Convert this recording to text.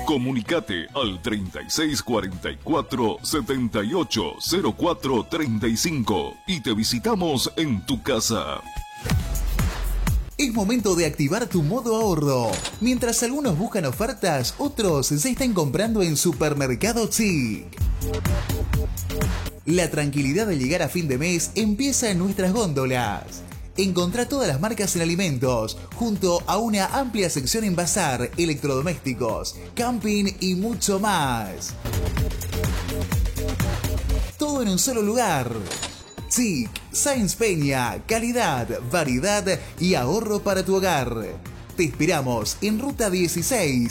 Comunicate al 3644-780435 y te visitamos en tu casa. Es momento de activar tu modo ahorro. Mientras algunos buscan ofertas, otros ya están comprando en Supermercado Chic. La tranquilidad de llegar a fin de mes empieza en nuestras góndolas. Encontrá todas las marcas en alimentos, junto a una amplia sección en bazar, electrodomésticos, camping y mucho más. Todo en un solo lugar. Chic, Sáenz Peña, calidad, variedad y ahorro para tu hogar. Te esperamos en Ruta 16,